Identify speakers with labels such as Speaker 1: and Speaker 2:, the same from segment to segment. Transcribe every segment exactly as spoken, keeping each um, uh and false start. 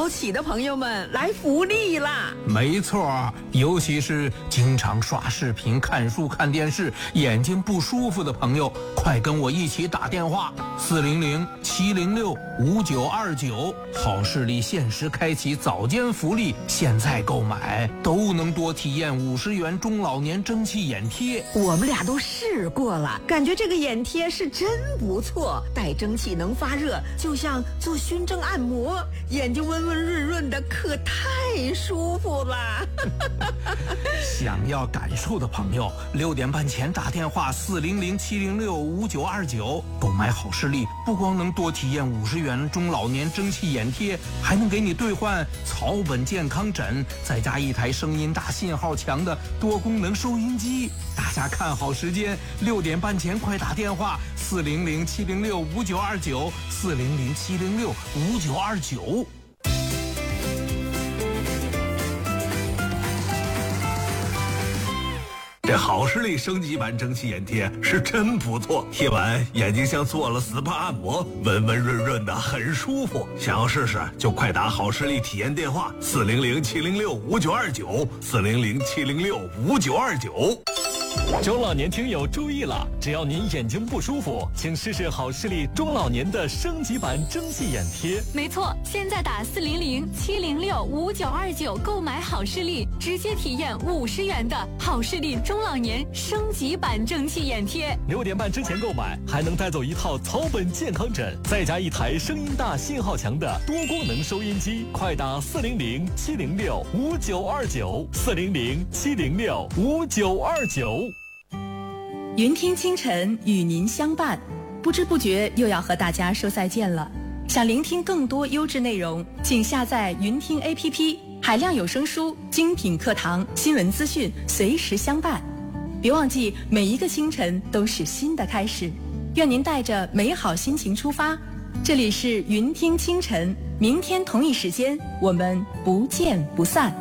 Speaker 1: 早起的朋友们来福利啦！
Speaker 2: 没错，尤其是经常刷视频、看书、看电视，眼睛不舒服的朋友，快跟我一起打电话：四零零七零六五九二九，好视力限时开启早间福利，现在购买都能多体验五十元中老年蒸汽眼贴。
Speaker 1: 我们俩都试过了，感觉这个眼贴是真不错，带蒸汽能发热，就像做熏蒸按摩，眼睛温温润润的，可太舒服了。
Speaker 2: 想要感受的朋友，六点半前打电话四零零七零六五九二九购买好视力，不光能多体验五十元中老年蒸汽眼贴，还能给你兑换草本健康枕，再加一台声音大、信号强的多功能收音机。大家看好时间，六点半前快打电话四零零七零六五九二九四零零七零六五九二九。
Speaker 3: 这好视力升级版蒸汽眼贴是真不错，贴完眼睛像做了 S P A 按摩，温温润润的，很舒服。想要试试就快打好视力体验电话四零零七零六五九二九四零零七零六五九二九。
Speaker 4: 中老年听友注意了，只要您眼睛不舒服，请试试好视力中老年的升级版蒸汽眼贴。
Speaker 5: 没错，现在打四零零七零六五九二九购买好视力，直接体验五十元的好视力中老年升级版蒸汽眼贴。
Speaker 4: 六点半之前购买，还能带走一套草本健康枕，再加一台声音大、信号强的多功能收音机。快打四零零七零六五九二九四零零七零六五九二九。
Speaker 6: 云听清晨与您相伴，不知不觉又要和大家说再见了。想聆听更多优质内容，请下载云听 A P P， 海量有声书、精品课堂、新闻资讯随时相伴。别忘记，每一个清晨都是新的开始。愿您带着美好心情出发。这里是云听清晨，明天同一时间我们不见不散。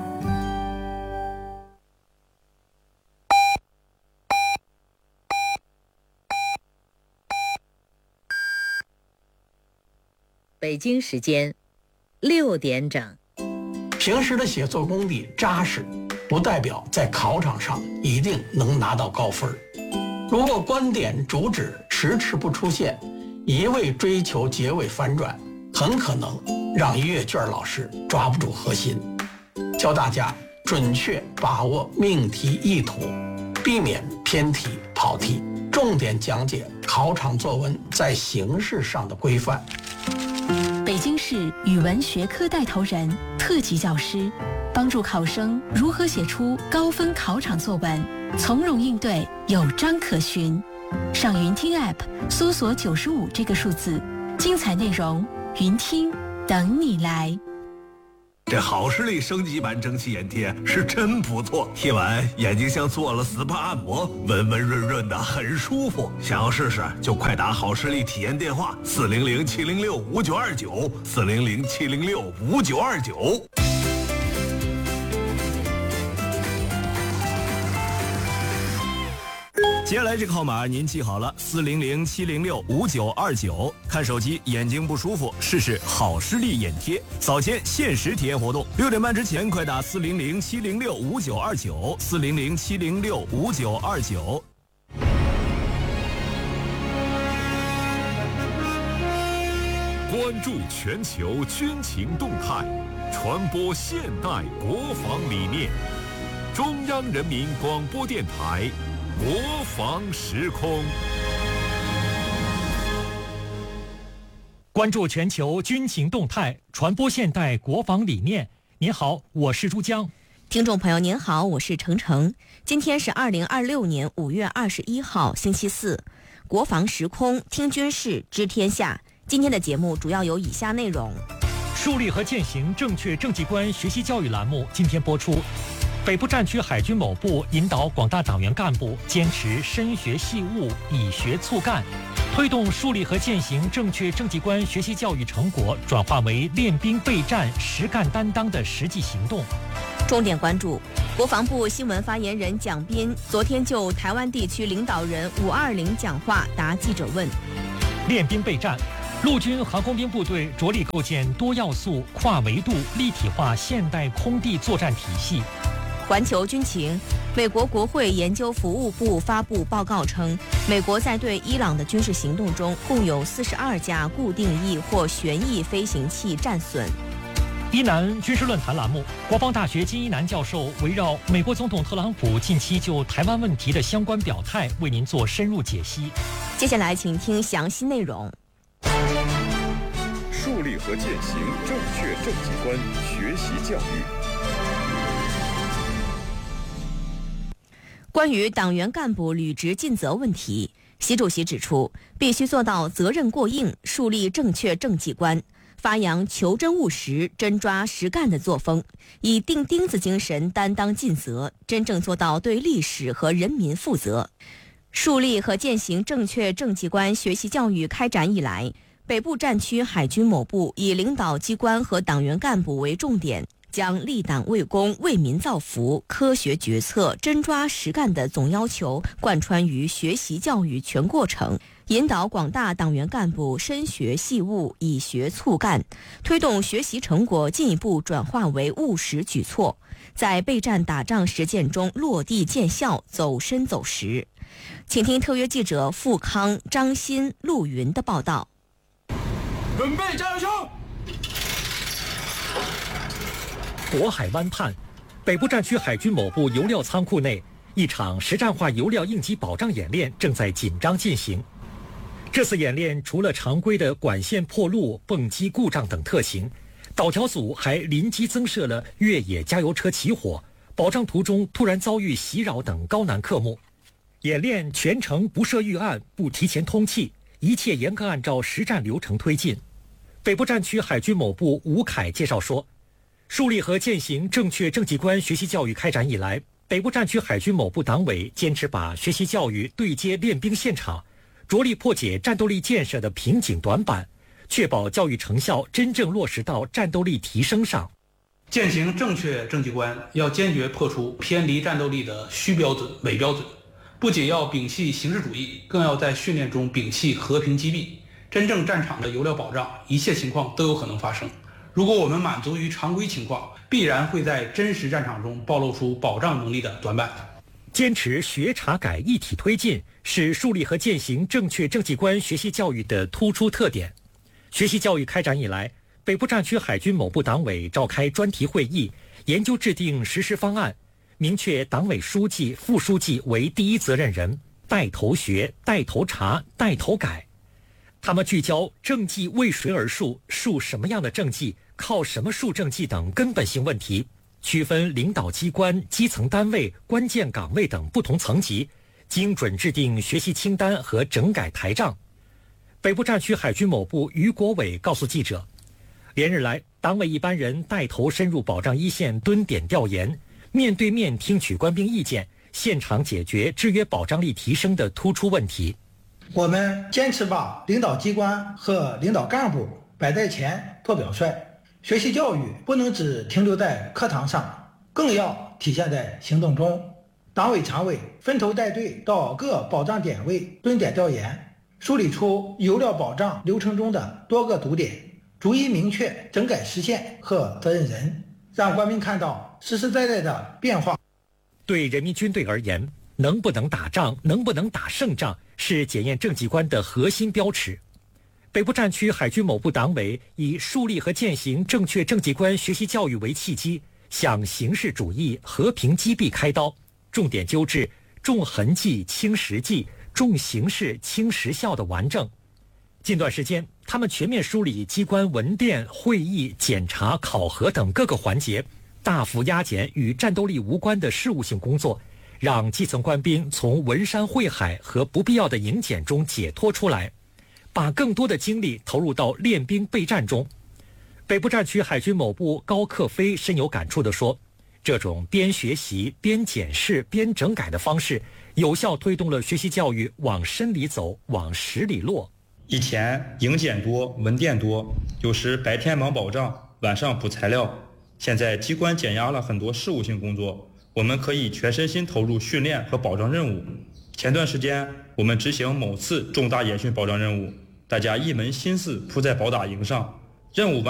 Speaker 7: 北京时间六点整。
Speaker 8: 平时的写作功底扎实，不代表在考场上一定能拿到高分。如果观点主旨迟迟不出现，一味追求结尾反转，很可能让阅卷老师抓不住核心。教大家准确把握命题意图，避免偏题跑题，重点讲解考场作文在形式上的规范。
Speaker 6: 北京市语文学科带头人、特级教师，帮助考生如何写出高分考场作文，从容应对，有章可循。上云听 App 搜索九十五这个数字，精彩内容云听等你来。
Speaker 3: 这好视力升级版蒸汽眼贴是真不错，贴完眼睛像做了 S P A 按摩，温温润润的，很舒服。想要试试就快打好视力体验电话四零零七零六五九二九四零零七零六五九二九。
Speaker 9: 接下来这个号码您记好了，四零零七零六五九二九。看手机眼睛不舒服，试试好视力眼贴，早间限时体验活动，六点半之前快打四零零七零六五九二九四零零七零六五九二九。
Speaker 10: 关注全球军情动态，传播现代国防理念。中央人民广播电台国防时空。
Speaker 11: 关注全球军情动态，传播现代国防理念。您好，我是珠江。
Speaker 7: 听众朋友您好，我是程程。今天是二零二六年五月二十一号，星期四。国防时空，听军事，知天下。今天的节目主要有以下内容：
Speaker 11: 树立和践行正确政绩观学习教育栏目今天播出。北部战区海军某部引导广大党员干部坚持深学细务，以学促干，推动树立和践行正确政绩观学习教育成果转化为练兵备战、实干担当的实际行动。
Speaker 7: 重点关注，国防部新闻发言人蒋斌昨天就台湾地区领导人五二零讲话答记者问。
Speaker 11: 练兵备战， 陆军航空兵部队着力构建多要素、跨维度、立体化现代空地作战体系。
Speaker 7: 环球军情，美国国会研究服务部发布报告称，美国在对伊朗的军事行动中，共有四十二架固定翼或旋翼飞行器战损。
Speaker 11: 伊南军事论坛栏目，国防大学金一南教授围绕美国总统特朗普近期就台湾问题的相关表态，为您做深入解析。
Speaker 7: 接下来，请听详细内容。
Speaker 12: 树立和践行正确政绩观，学习教育。
Speaker 7: 关于党员干部履职尽责问题，习主席指出，必须做到责任过硬，树立正确政绩观，发扬求真务实、真抓实干的作风，以钉钉子精神担当尽责，真正做到对历史和人民负责。树立和践行正确政绩观学习教育开展以来，北部战区海军某部以领导机关和党员干部为重点，将立党为公、为民造福、科学决策、真抓实干的总要求贯穿于学习教育全过程，引导广大党员干部深学细悟，以学促干，推动学习成果进一步转化为务实举措，在备战打仗实践中落地见效，走深走实。请听特约记者付康、张鑫、陆云的报道。
Speaker 13: 准备加油枪！
Speaker 11: 渤海湾畔，北部战区海军某部油料仓库内，一场实战化油料应急保障演练正在紧张进行。这次演练除了常规的管线破路、泵机故障等特情，导调组还临机增设了越野加油车起火、保障途中突然遭遇袭扰等高难科目。演练全程不设预案，不提前通气，一切严格按照实战流程推进。北部战区海军某部吴凯介绍说，树立和践行正确政绩观学习教育开展以来，北部战区海军某部党委坚持把学习教育对接练兵现场，着力破解战斗力建设的瓶颈短板，确保教育成效真正落实到战斗力提升上。
Speaker 14: 践行正确政绩观，要坚决破除偏离战斗力的虚标准、伪标准，不仅要摒弃形式主义，更要在训练中摒弃和平击毙。真正战场的油料保障，一切情况都有可能发生。如果我们满足于常规情况，必然会在真实战场中暴露出保障能力的短板。
Speaker 11: 坚持学查改一体推进，是树立和践行正确政绩观学习教育的突出特点。学习教育开展以来，北部战区海军某部党委召开专题会议，研究制定实施方案，明确党委书记、副书记为第一责任人，带头学、带头查、带头改。他们聚焦政绩为谁而树、树什么样的政绩、靠什么树政绩等根本性问题，区分领导机关、基层单位、关键岗位等不同层级，精准制定学习清单和整改台账。北部战区海军某部于国伟告诉记者，连日来，党委一班人带头深入保障一线蹲点调研，面对面听取官兵意见，现场解决制约保障力提升的突出问题。
Speaker 15: 我们坚持把领导机关和领导干部摆在前做表率，学习教育不能只停留在课堂上，更要体现在行动中。党委常委分头带队到各保障点位蹲点调研，梳理出油料保障流程中的多个堵点，逐一明确整改实现和责任人，让官兵看到实实在在的变化。
Speaker 11: 对人民军队而言，能不能打仗，能不能打胜仗，是检验政绩观的核心标尺。北部战区海军某部党委以树立和践行正确政绩观学习教育为契机，向形式主义、和平击毙开刀，重点纠治重痕迹轻实际、重形式轻实效的顽症。近段时间，他们全面梳理机关文电、会议、检查、考核等各个环节，大幅压减与战斗力无关的事务性工作，让基层官兵从文山会海和不必要的营检中解脱出来，把更多的精力投入到练兵备战中。北部战区海军某部高克飞深有感触地说，这种边学习边检视边整改的方式，有效推动了学习教育往深里走，往实里落。
Speaker 16: 以前营检多，文电多，有时白天忙保障，晚上补材料。现在机关减压了很多事务性工作，我们可以全身心投入训练和保障任务。前段时间我们执行某次重大演训保障任务， 大家一门心思扑在宝打营上，任务完